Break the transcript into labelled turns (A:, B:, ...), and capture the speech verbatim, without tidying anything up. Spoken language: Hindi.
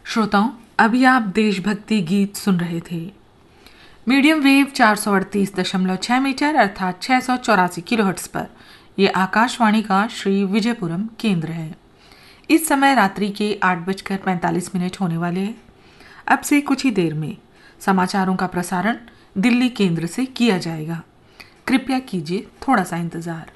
A: श्रोताओं, अभी आप देशभक्ति गीत सुन रहे थे। मीडियम वेव चार सौ अड़तीस दशमलव छह मीटर अर्थात छह सौ चौरासी किलोहर्ट्ज पर यह आकाशवाणी का श्री विजयपुरम केंद्र है। इस समय रात्रि के आठ बजकर पैंतालीस मिनट होने वाले हैं। अब से कुछ ही देर में समाचारों का प्रसारण दिल्ली केंद्र से किया जाएगा। कृपया कीजिए थोड़ा सा इंतजार।